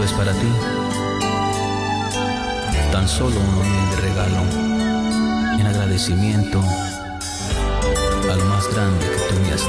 es para ti tan solo un humilde regalo en agradecimiento a lo más grande que tú me has